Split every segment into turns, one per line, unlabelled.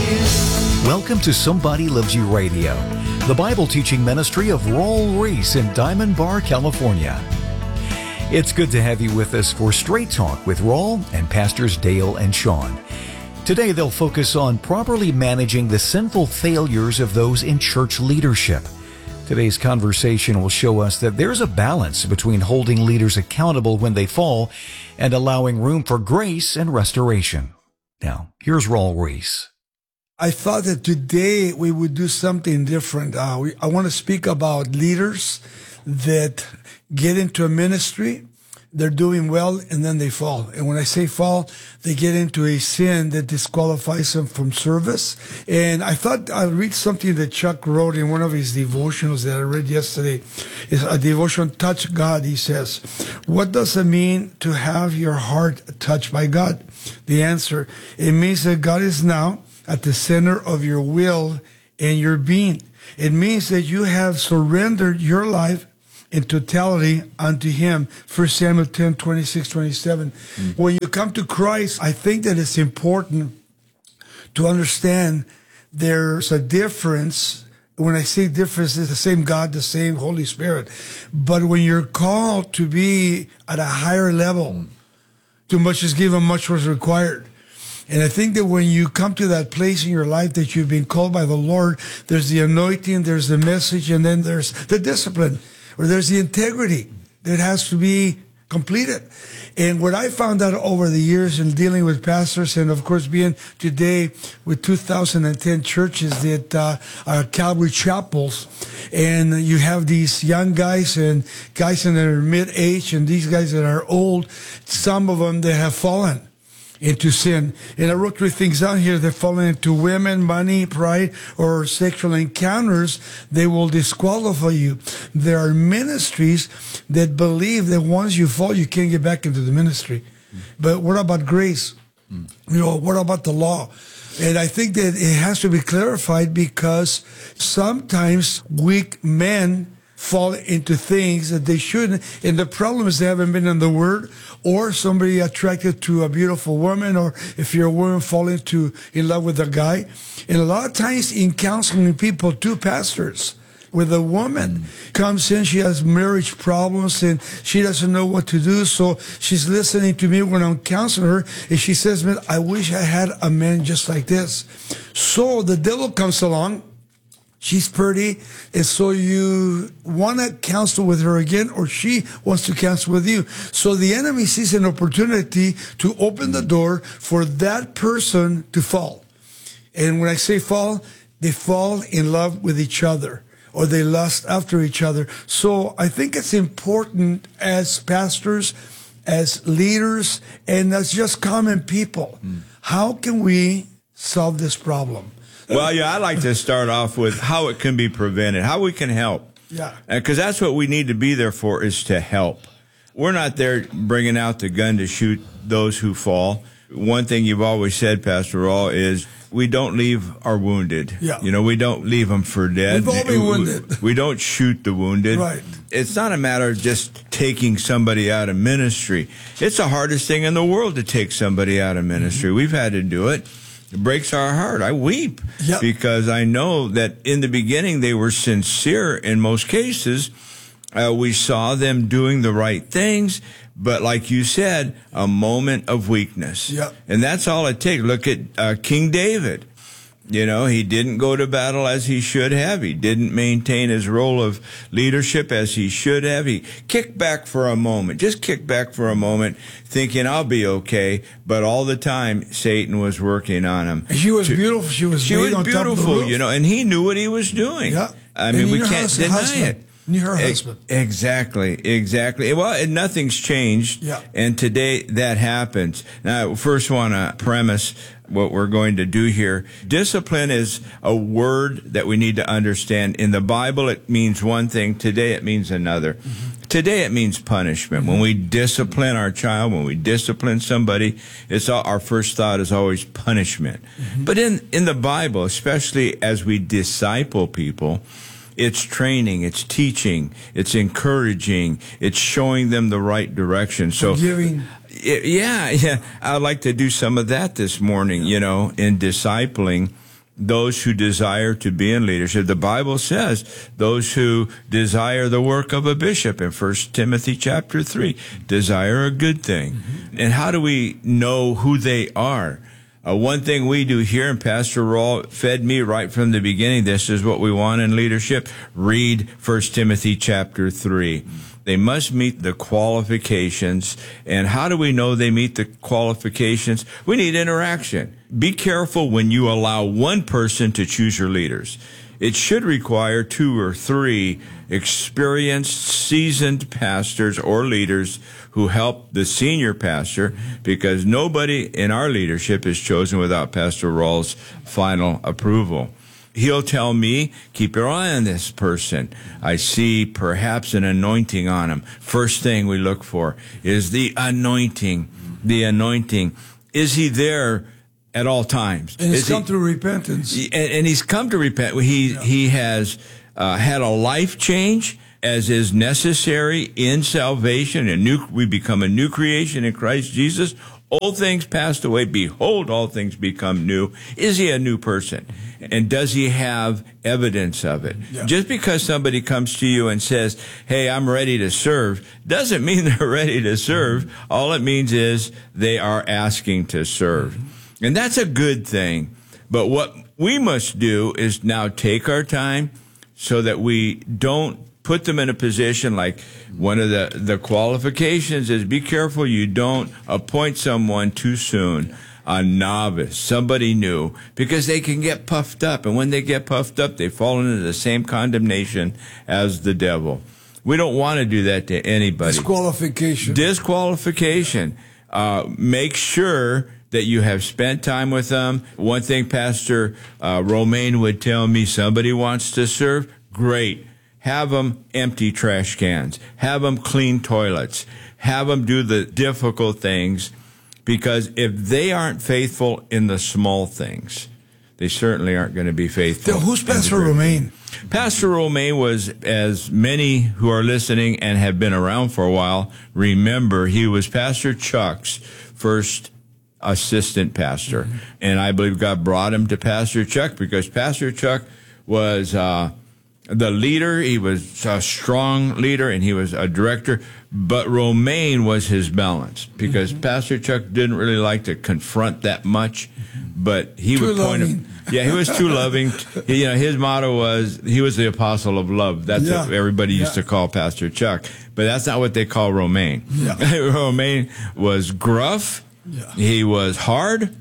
Welcome to Somebody Loves You Radio, the Bible teaching ministry of Raul Ries in Diamond Bar, California. It's good to have you with us for Straight Talk with Raul and Pastors Dale and Sean. Today they'll focus on properly managing the sinful failures of those in church leadership. Today's conversation will show us that there's a balance between holding leaders accountable when they fall and allowing room for grace and restoration. Now, here's Raul Ries.
I thought that today we would do something different. I want to speak about leaders that get into a ministry, they're doing well, and then they fall. And when I say fall, they get into a sin that disqualifies them from service. And I thought I'd read something that Chuck wrote in one of his devotionals that I read yesterday. It's a devotion, Touch God. He says, what does it mean to have your heart touched by God? The answer, it means that God is now at the center of your will and your being. It means that you have surrendered your life in totality unto Him. 1 Samuel 10, 26, 27. When you come to Christ, I think that it's important to understand there's a difference. When I say difference, it's the same God, the same Holy Spirit. But when you're called to be at a higher level, too much is given, much was required. And I think that when you come to that place in your life that you've been called by the Lord, there's the anointing, there's the message, and then there's the discipline, or there's the integrity that has to be completed. And what I found out over the years in dealing with pastors, and of course being today with 2010 churches that are Calvary chapels, and you have these young guys and guys in their mid-age and these guys that are old, some of them that have fallen into sin. And I wrote 3 things down here that fall into women, money, pride, or sexual encounters. They will disqualify you. There are ministries that believe that once you fall, you can't get back into the ministry. But what about grace? You know, what about the law? And I think that it has to be clarified because sometimes weak men fall into things that they shouldn't. And the problem is they haven't been in the Word, or somebody attracted to a beautiful woman, or if you're a woman, fall in love with a guy. And a lot of times in counseling people, too, pastors, with a woman comes in, she has marriage problems and she doesn't know what to do. So she's listening to me when I'm counseling her, and she says, man, I wish I had a man just like this. So the devil comes along. She's pretty, and so you want to counsel with her again, or she wants to counsel with you. So the enemy sees an opportunity to open the door for that person to fall. And when I say fall, they fall in love with each other, or they lust after each other. So I think it's important as pastors, as leaders, and as just common people. How can we solve this problem?
Well, yeah, I'd like to start off with how it can be prevented, how we can help.
Yeah.
Because that's what we need to be there for, is to help. We're not there bringing out the gun to shoot those who fall. One thing you've always said, Pastor Raul, is we don't leave our wounded.
Yeah.
You know, we don't leave them for dead.
We've all been wounded.
We don't shoot the wounded.
Right.
It's not a matter of just taking somebody out of ministry. It's the hardest thing in the world to take somebody out of ministry. We've had to do it. It breaks our heart. I weep because I know that in the beginning they were sincere in most cases. We saw them doing the right things, but like you said, a moment of weakness. And that's all it takes. Look at King David. You know, he didn't go to battle as he should have. He didn't maintain his role of leadership as he should have. He kicked back for a moment, just kicked back for a moment, thinking, I'll be okay. But all the time, Satan was working on him.
She was beautiful. She was
beautiful, you know, and he knew what he was doing. I mean, we can't deny it.
Her husband.
Exactly. Well, and nothing's changed. And today that happens. Now, first want to premise what we're going to do here. Discipline is a word that we need to understand. In the Bible, it means one thing. Today, it means another. Today, it means punishment. When we discipline our child, when we discipline somebody, our first thought is always punishment. But in the Bible, especially as we disciple people, it's training, it's teaching, it's encouraging, it's showing them the right direction. So, I'd like to do some of that this morning, you know, in discipling. those who desire to be in leadership. The Bible says those who desire the work of a bishop in 1 Timothy chapter 3 desire a good thing. And how do we know who they are? One thing we do here, and Pastor Raul fed me right from the beginning, this is what we want in leadership. Read 1 Timothy chapter 3. They must meet the qualifications. And how do we know they meet the qualifications? We need interaction. Be careful when you allow one person to choose your leaders. It should require 2 or 3 experienced, seasoned pastors or leaders who help the senior pastor, because nobody in our leadership is chosen without Pastor Raul's final approval. He'll tell me, keep your eye on this person. I see perhaps an anointing on him. First thing we look for is the anointing. The anointing. Is he there at all times?
And he's come to repentance.
And he's come to repent. He has had a life change, as is necessary in salvation. We become a new creation in Christ Jesus. Old things passed away. Behold, all things become new. Is he a new person? And does he have evidence of it? Yeah. Just because somebody comes to you and says, hey, I'm ready to serve, doesn't mean they're ready to serve. All it means is they are asking to serve. And that's a good thing. But what we must do is now take our time so that we don't put them in a position like one of the qualifications is be careful you don't appoint someone too soon, a novice, somebody new, because they can get puffed up. And when they get puffed up, they fall into the same condemnation as the devil. We don't want to do that to anybody. Disqualification. Make sure that you have spent time with them. One thing Pastor Romaine would tell me, somebody wants to serve, great. Have them empty trash cans. Have them clean toilets. Have them do the difficult things, because if they aren't faithful in the small things, they certainly aren't going to be faithful.
So who's Pastor Romaine?
Pastor Romaine was, as many who are listening and have been around for a while remember, he was Pastor Chuck's first assistant pastor. And I believe God brought him to Pastor Chuck because Pastor Chuck was the leader. He was a strong leader, and he was a director. But Romaine was his balance, because Pastor Chuck didn't really like to confront that much. But he would point him. Yeah, he was too loving. His motto was, he was the apostle of love. That's what everybody used to call Pastor Chuck. But that's not what they call Romaine. Yeah. Romaine was gruff. Yeah. He was hard.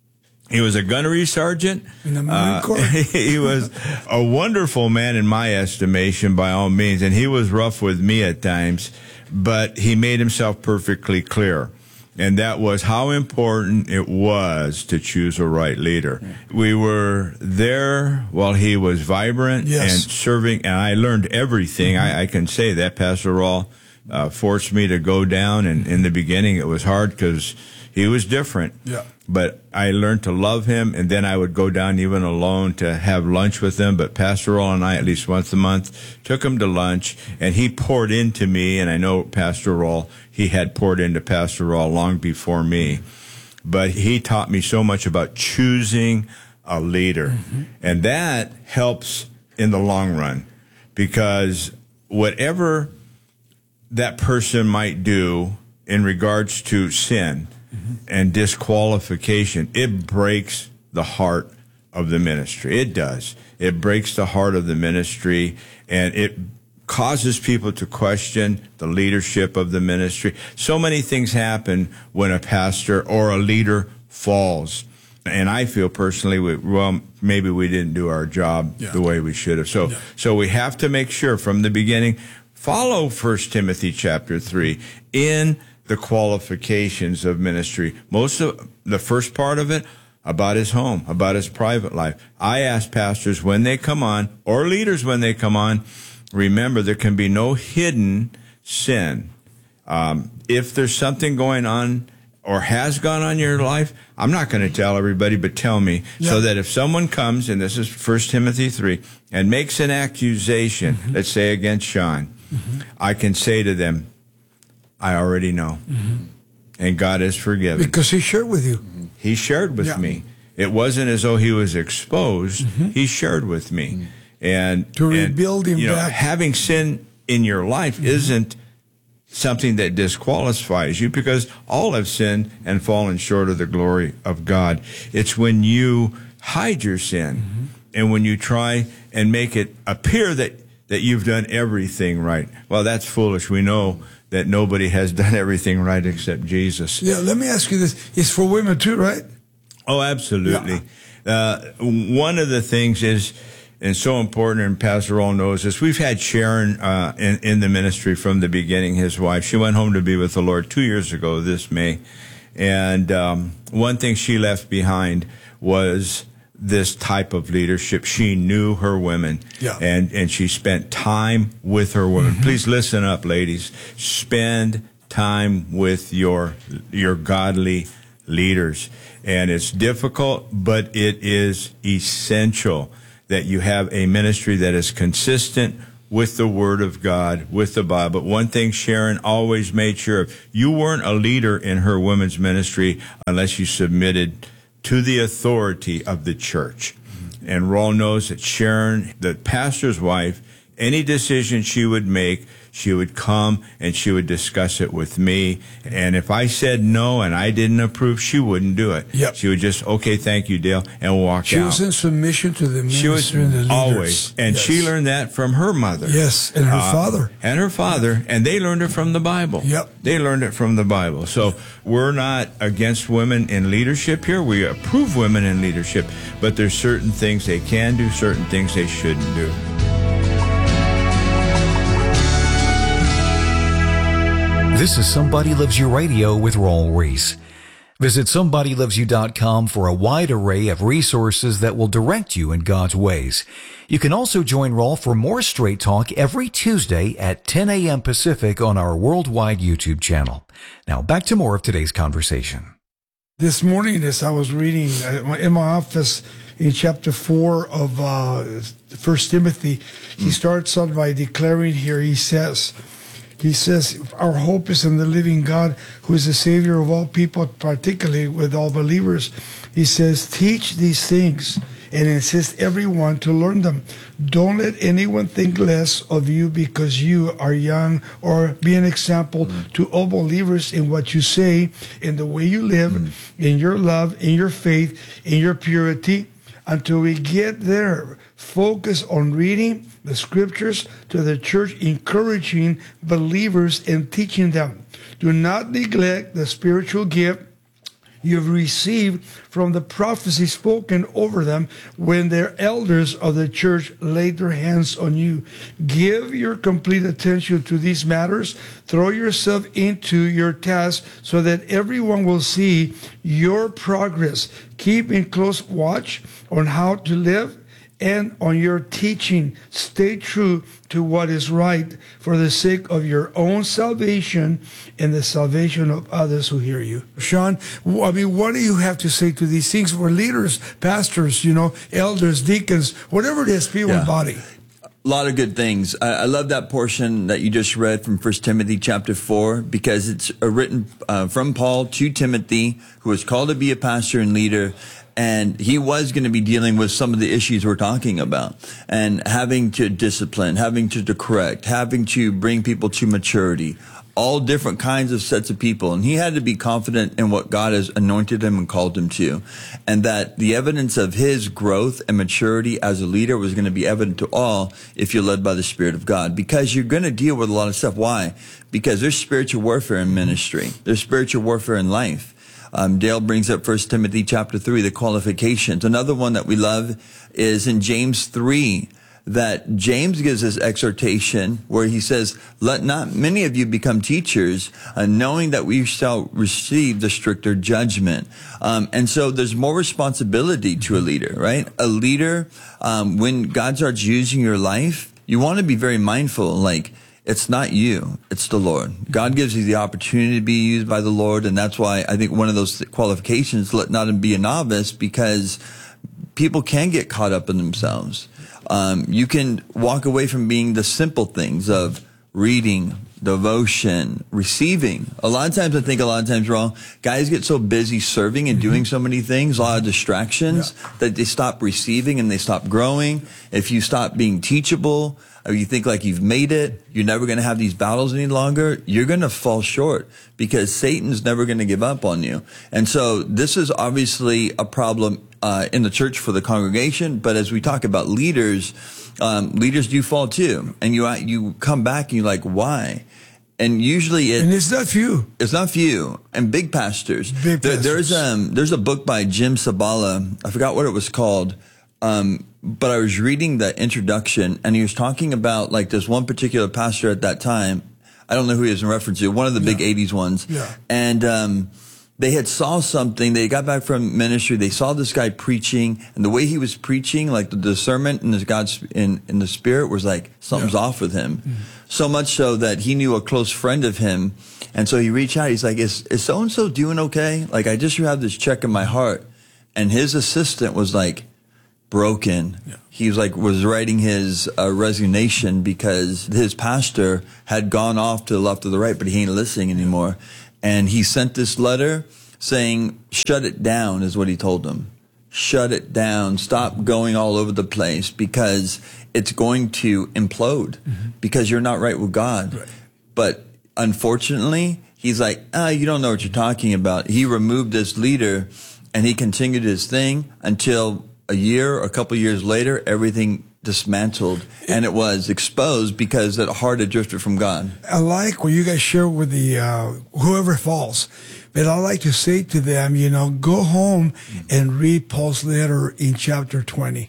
He was a gunnery sergeant.
In the Marine Corps.
He was a wonderful man in my estimation, by all means, and he was rough with me at times, but he made himself perfectly clear. And that was how important it was to choose a right leader. We were there while he was vibrant and serving, and I learned everything. I can say that. Pastor Raul forced me to go down, and in the beginning it was hard because he was different. Yeah. But I learned to love him, and then I would go down even alone to have lunch with him. But Pastor Raul and I, at least once a month, took him to lunch, and he poured into me. And I know Pastor Raul, he had poured into Pastor Raul long before me. But he taught me so much about choosing a leader. And that helps in the long run, because whatever that person might do in regards to sin and disqualification, it breaks the heart of the ministry. It does. It breaks the heart of the ministry, and it causes people to question the leadership of the ministry. So many things happen when a pastor or a leader falls. And I feel personally, maybe we didn't do our job the way we should have. So we have to make sure from the beginning, follow 1 Timothy chapter 3 in the qualifications of ministry. Most of the first part of it about his home, about his private life. I ask pastors when they come on, or leaders when they come on, remember there can be no hidden sin. If there's something going on or has gone on in your life, I'm not going to tell everybody, but tell me, so that if someone comes, and this is 1 Timothy 3, and makes an accusation, let's say against Sean, I can say to them, I already know. And God has forgiven.
Because he shared with you.
He shared with me. it wasn't as though he was exposed. He shared with me. And
to rebuild him
back.
Having
sin in your life isn't something that disqualifies you, because all have sinned and fallen short of the glory of God. It's when you hide your sin and when you try and make it appear that you've done everything right. Well, that's foolish. We know that nobody has done everything right except Jesus.
Yeah, let me ask you this. It's for women too, right?
Oh, absolutely. Yeah. One of the things is, and so important, and Pastor Raul knows this, we've had Sharon in the ministry from the beginning, his wife. She went home to be with the Lord 2 years ago this May. And one thing she left behind was this type of leadership. She knew her women, and she spent time with her women. Please listen up, ladies. Spend time with your godly leaders. And it's difficult, but it is essential that you have a ministry that is consistent with the Word of God, with the Bible. But one thing Sharon always made sure of, you weren't a leader in her women's ministry unless you submitted to the authority of the church. And Raul knows that Sharon, the pastor's wife, any decision she would make, she would come and she would discuss it with me. And if I said no and I didn't approve, she wouldn't do it.
Yep.
She would just, okay, thank you, Dale, and walk out.
She was in submission to the minister and the leaders.
Always. And she learned that from her mother.
Yes, and her father.
And her father. And they learned it from the Bible.
Yep.
They learned it from the Bible. So we're not against women in leadership here. We approve women in leadership. But there's certain things they can do, certain things they shouldn't do.
This is Somebody Loves You Radio with Raul Ries. Visit SomebodyLovesYou.com for a wide array of resources that will direct you in God's ways. You can also join Raul for more Straight Talk every Tuesday at 10 a.m. Pacific on our worldwide YouTube channel. Now back to more of today's conversation.
This morning, as I was reading in my office in chapter 4 of 1 Timothy, he starts out by declaring here, he says, our hope is in the living God, who is the Savior of all people, particularly with all believers. He says, teach these things and insist everyone to learn them. Don't let anyone think less of you because you are young, or be an example to all believers in what you say, in the way you live, in your love, in your faith, in your purity. Until we get there, focus on reading the scriptures to the church, encouraging believers and teaching them. Do not neglect the spiritual gift you've received from the prophecy spoken over them when their elders of the church laid their hands on you. Give your complete attention to these matters. Throw yourself into your task so that everyone will see your progress. Keep in close watch on how to live and on your teaching. Stay true to what is right for the sake of your own salvation and the salvation of others who hear you. Sean, I mean, what do you have to say to these things for leaders, pastors, elders, deacons, whatever it is, people in body?
A lot of good things. I love that portion that you just read from 1 Timothy chapter 4, because it's written from Paul to Timothy, who was called to be a pastor and leader. And he was going to be dealing with some of the issues we're talking about, and having to discipline, having to correct, having to bring people to maturity, all different kinds of sets of people. And he had to be confident in what God has anointed him and called him to, and that the evidence of his growth and maturity as a leader was going to be evident to all if you're led by the Spirit of God, because you're going to deal with a lot of stuff. Why? Because there's spiritual warfare in ministry. There's spiritual warfare in life. Dale brings up 1 Timothy chapter 3, the qualifications. Another one that we love is in James 3, that James gives this exhortation where he says, let not many of you become teachers, knowing that we shall receive the stricter judgment. And so there's more responsibility to a leader, right? A leader, when God starts using your life, you want to be very mindful, it's not you, it's the Lord. God gives you the opportunity to be used by the Lord, and that's why I think one of those qualifications, let not be a novice, because people can get caught up in themselves. You can walk away from being the simple things of reading, devotion, receiving. A lot of times, wrong. Guys get so busy serving and doing so many things, a lot of distractions, that they stop receiving and they stop growing. If you stop being teachable, or you think like you've made it, you're never going to have these battles any longer, you're going to fall short, because Satan's never going to give up on you. And so this is obviously a problem in the church for the congregation. But as we talk about leaders, leaders do fall too. And you come back and you're like, why? And usually
it's not few.
It's not few. And big pastors. There's a book by Jim Sabala. I forgot what it was called. But I was reading the introduction, and he was talking about like this one particular pastor at that time. I don't know who he was in reference to, one of the big 80s ones. Yeah. And they had saw something. They got back from ministry. They saw this guy preaching, and the way he was preaching, like the discernment in the spirit was like something's off with him. Mm-hmm. So much so that he knew a close friend of him, and so he reached out. He's like, "Is so and so doing okay? Like, I just have this check in my heart." And his assistant was like broken. Yeah. He was writing his resignation because his pastor had gone off to the left or the right, but he ain't listening anymore. And he sent this letter saying, shut it down, is what he told them. Shut it down. Stop going all over the place, because it's going to implode, because you're not right with God. Right. But unfortunately, he's like, you don't know what you're talking about. He removed this leader, and he continued his thing until a couple years later, everything dismantled, and it was exposed because that heart had drifted from God.
I like what you guys share with the whoever falls, but I like to say to them, go home and read Paul's letter in chapter 20.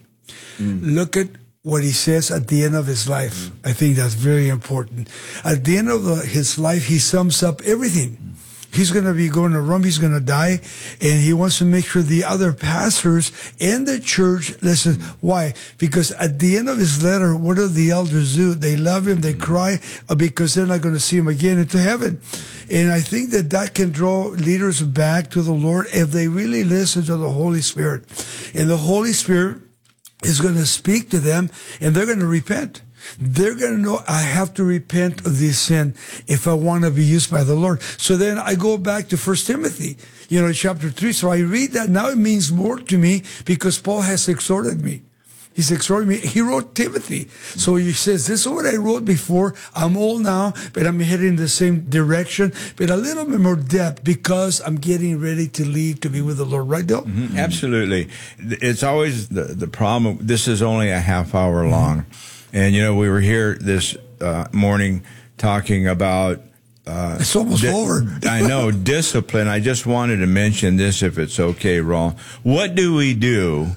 Look at what he says at the end of his life. I think that's very important. At the end of his life, he sums up everything. He's going to be going to Rome. He's going to die. And he wants to make sure the other pastors and the church listen. Why? Because at the end of his letter, what do the elders do? They love him. They cry because they're not going to see him again into heaven. And I think that can draw leaders back to the Lord if they really listen to the Holy Spirit. And the Holy Spirit is going to speak to them, and they're going to repent. They're going to know, I have to repent of this sin if I want to be used by the Lord. So then I go back to 1 Timothy, chapter 3. So I read that. Now it means more to me because Paul has exhorted me. He's exhorting me. He wrote Timothy. So he says, this is what I wrote before. I'm old now, but I'm heading in the same direction, but a little bit more depth because I'm getting ready to leave to be with the Lord. Right, Dale?
Mm-hmm. Absolutely. It's always the problem. This is only a half hour long. And, we were here this morning talking about...
it's almost over.
I know, discipline. I just wanted to mention this, if it's okay, Raul. What do we do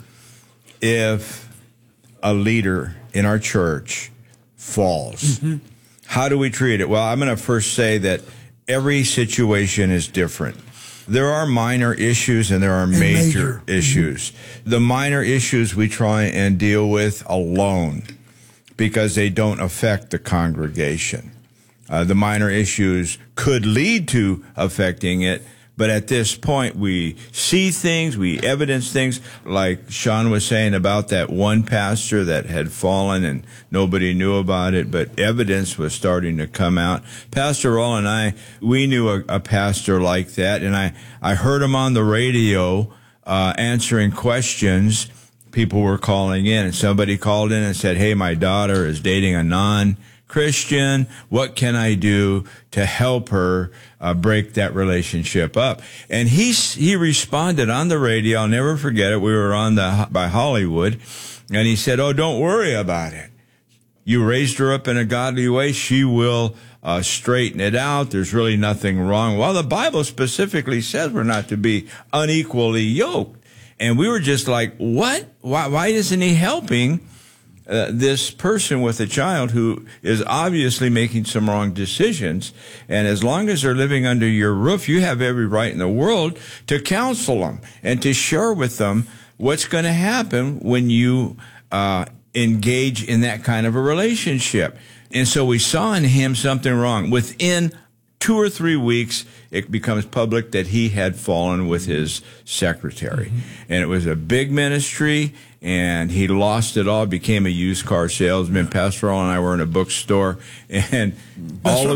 if a leader in our church falls? Mm-hmm. How do we treat it? Well, I'm going to first say that every situation is different. There are minor issues and there are major issues. Mm-hmm. The minor issues we try and deal with alone, because they don't affect the congregation. The minor issues could lead to affecting it, but at this point we see things, we evidence things, like Sean was saying about that one pastor that had fallen and nobody knew about it, but evidence was starting to come out. Pastor Raul and I, we knew a pastor like that, and I heard him on the radio answering questions. People were calling in, and somebody called in and said, hey, my daughter is dating a non-Christian. What can I do to help her break that relationship up? And he responded on the radio. I'll never forget it. We were on by Hollywood, and he said, oh, don't worry about it. You raised her up in a godly way. She will straighten it out. There's really nothing wrong. Well, the Bible specifically says we're not to be unequally yoked. And we were just like, what? Why isn't he helping this person with a child who is obviously making some wrong decisions? And as long as they're living under your roof, you have every right in the world to counsel them and to share with them what's going to happen when you engage in that kind of a relationship. And so we saw in him something wrong. Within 2 or 3 weeks, it becomes public that he had fallen with his secretary. Mm-hmm. And it was a big ministry, and he lost it all, became a used car salesman. Pastor Earl and I were in a bookstore, and all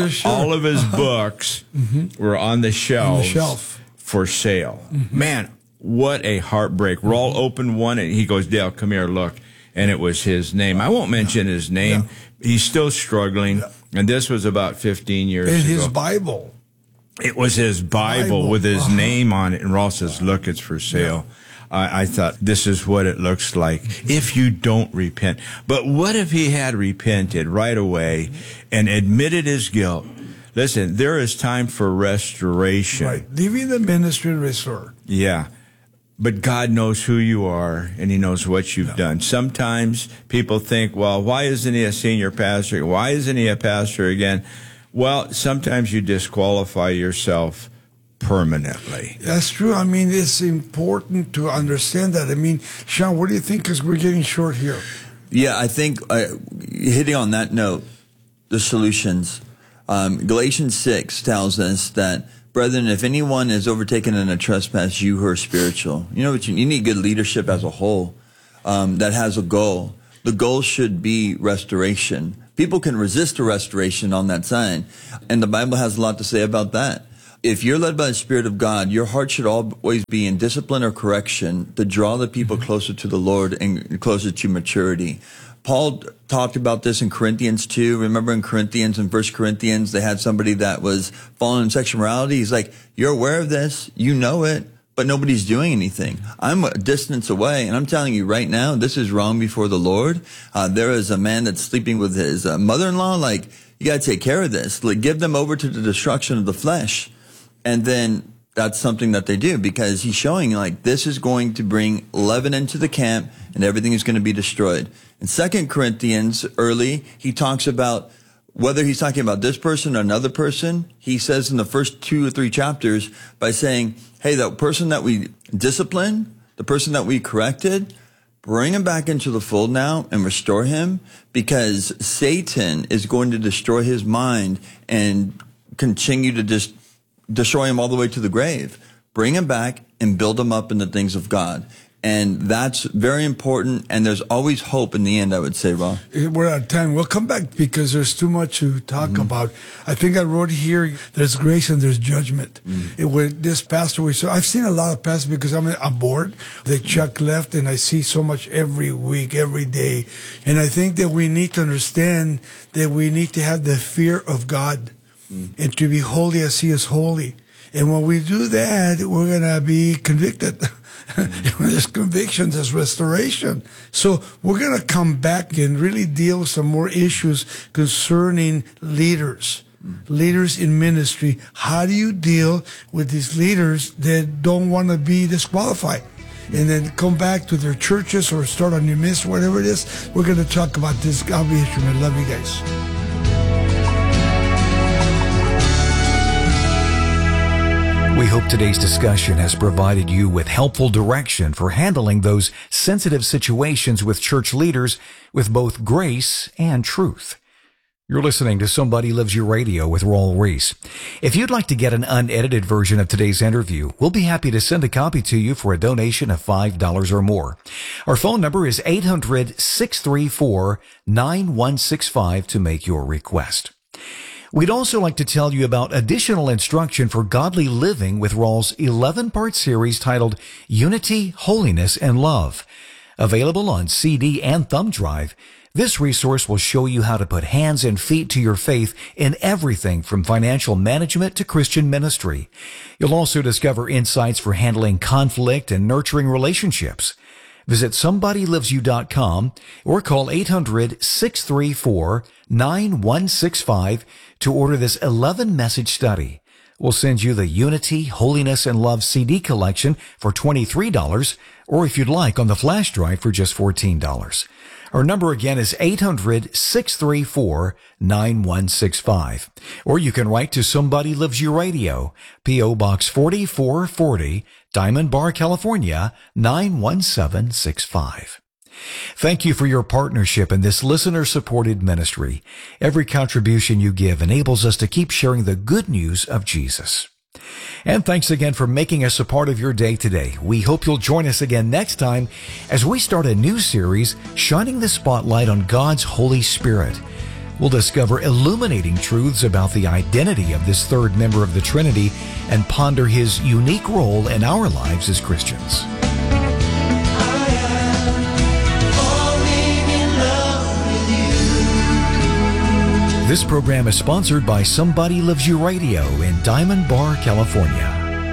of his books were on the shelf for sale. Man, what a heartbreak. Raul opened one, and he goes, Dale, come here, look. And it was his name. I won't mention his name. He's still struggling, and this was about 15 years ago.
In his Bible.
It was his Bible with his name on it, and Raul says, look, it's for sale. I thought, this is what it looks like if you don't repent. But what if he had repented right away and admitted his guilt? Listen, there is time for restoration.
Right. Leaving the ministry restored.
Yeah. But God knows who you are, and he knows what you've done. Sometimes people think, well, why isn't he a senior pastor? Why isn't he a pastor again? Well, sometimes you disqualify yourself permanently.
That's true. I mean, it's important to understand that. I mean, Sean, what do you think? Because we're getting short here.
Yeah, I think hitting on that note, the solutions. Galatians 6 tells us that, brethren, if anyone is overtaken in a trespass, you who are spiritual, you know what you need good leadership as a whole that has a goal. The goal should be restoration. People can resist a restoration on that side, and the Bible has a lot to say about that. If you're led by the Spirit of God, your heart should always be in discipline or correction to draw the people closer to the Lord and closer to maturity. Paul talked about this in Corinthians 2. Remember in Corinthians, in 1 Corinthians, they had somebody that was falling in sexual morality. He's like, you're aware of this, you know it, but nobody's doing anything. I'm a distance away, and I'm telling you right now, this is wrong before the Lord. There is a man that's sleeping with his mother-in-law. Like, you got to take care of this. Like, give them over to the destruction of the flesh. And then that's something that they do, because he's showing like this is going to bring leaven into the camp and everything is going to be destroyed. In 2 Corinthians early, he talks about whether he's talking about this person or another person. He says in the first 2 or 3 chapters by saying, hey, the person that we disciplined, the person that we corrected, bring him back into the fold now and restore him, because Satan is going to destroy his mind and continue to just destroy him all the way to the grave. Bring him back and build him up in the things of God. And that's very important. And there's always hope in the end, I would say, Rob.
We're out of time. We'll come back because there's too much to talk about. I think I wrote here, there's grace and there's judgment. With this pastor, so I've seen a lot of pastors because I'm on board. Chuck left, and I see so much every week, every day. And I think that we need to understand that we need to have the fear of God and to be holy as he is holy. And when we do that, we're going to be convicted. When there's conviction, there's restoration. So we're going to come back and really deal with some more issues concerning leaders in ministry. How do you deal with these leaders that don't want to be disqualified? And then come back to their churches or start a new ministry, whatever it is. We're going to talk about this. I'll be here. I love you guys.
We hope today's discussion has provided you with helpful direction for handling those sensitive situations with church leaders with both grace and truth. You're listening to Somebody Loves You Radio with Raul Ries. If you'd like to get an unedited version of today's interview, we'll be happy to send a copy to you for a donation of $5 or more. Our phone number is 800-634-9165 to make your request. We'd also like to tell you about additional instruction for godly living with Raul's 11-part series titled Unity, Holiness, and Love. Available on CD and thumb drive, this resource will show you how to put hands and feet to your faith in everything from financial management to Christian ministry. You'll also discover insights for handling conflict and nurturing relationships. Visit somebodylovesyou.com or call 800-634-9165 to order this 11-message study. We'll send you the Unity, Holiness, and Love CD collection for $23, or if you'd like, on the flash drive for just $14. Our number again is 800-634-9165. Or you can write to Somebody Loves You Radio, P.O. Box 4440, Diamond Bar, California, 91765. Thank you for your partnership in this listener-supported ministry. Every contribution you give enables us to keep sharing the good news of Jesus. And thanks again for making us a part of your day today. We hope you'll join us again next time as we start a new series shining the spotlight on God's Holy Spirit. We'll discover illuminating truths about the identity of this third member of the Trinity and ponder his unique role in our lives as Christians. This program is sponsored by Somebody Loves You Radio in Diamond Bar, California.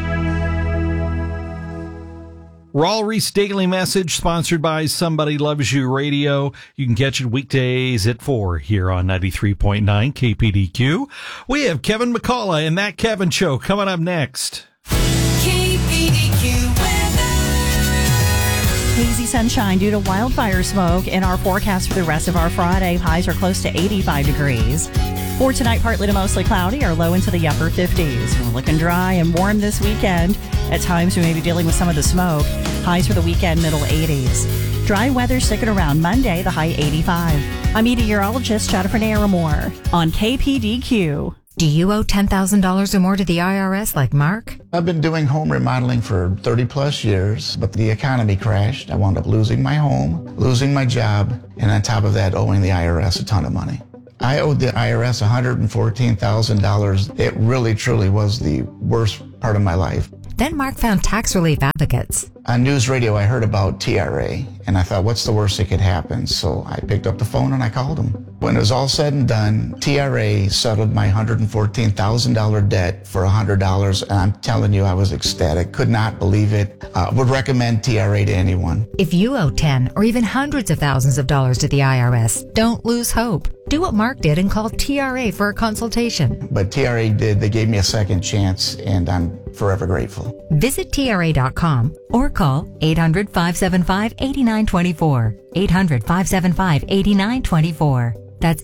Raul Ries Daily Message, sponsored by Somebody Loves You Radio. You can catch it weekdays at 4 here on 93.9 KPDQ. We have Kevin McCullough and That Kevin Show coming up next.
KPDQ weather. Hazy sunshine due to wildfire smoke in our forecast for the rest of our Friday. Highs are close to 85 degrees. For tonight, partly to mostly cloudy, or low into the upper 50s. We're looking dry and warm this weekend. At times, we may be dealing with some of the smoke. Highs for the weekend, middle 80s. Dry weather sticking around Monday, the high 85. I'm meteorologist Jennifer Naramore on KPDQ.
Do you owe $10,000 or more to the IRS like Mark?
I've been doing home remodeling for 30 plus years, but the economy crashed. I wound up losing my home, losing my job, and on top of that, owing the IRS a ton of money. I owed the IRS $114,000. It really, truly was the worst part of my life.
Then Mark found tax relief advocates.
On news radio, I heard about TRA, and I thought, what's the worst that could happen? So I picked up the phone and I called them. When it was all said and done, TRA settled my $114,000 debt for $100, and I'm telling you, I was ecstatic. Could not believe it. Would recommend TRA to anyone.
If you owe 10 or even hundreds of thousands of dollars to the IRS, don't lose hope. Do what Mark did and call TRA for a consultation.
But TRA did. They gave me a second chance, and I'm forever grateful.
Visit TRA.com or call 800-575-8924. 800-575-8924. That's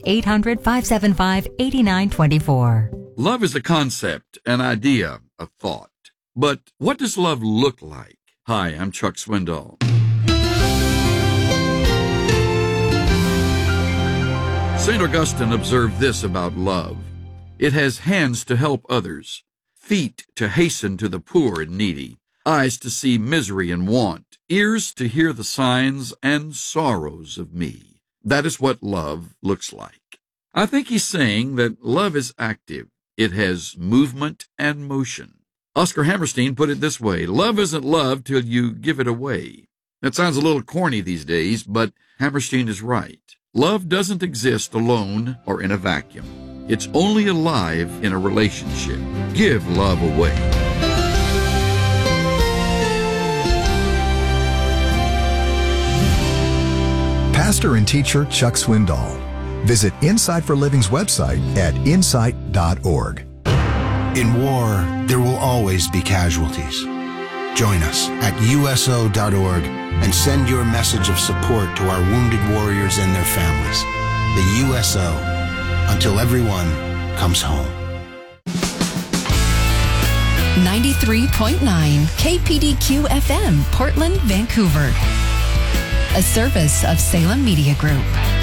800-575-8924.
Love is a concept, an idea, a thought. But what does love look like? Hi, I'm Chuck Swindoll. St. Augustine observed this about love. It has hands to help others, feet to hasten to the poor and needy, eyes to see misery and want, ears to hear the signs and sorrows of me. That is what love looks like. I think he's saying that love is active. It has movement and motion. Oscar Hammerstein put it this way: love isn't love till you give it away. That sounds a little corny these days, but Hammerstein is right. Love doesn't exist alone or in a vacuum. It's only alive in a relationship. Give love away.
Pastor and teacher Chuck Swindoll. Visit Insight for Living's website at insight.org.
In war, there will always be casualties. Join us at USO.org and send your message of support to our wounded warriors and their families. The USO, until everyone comes home.
93.9 KPDQ FM, Portland, Vancouver. A service of Salem Media Group.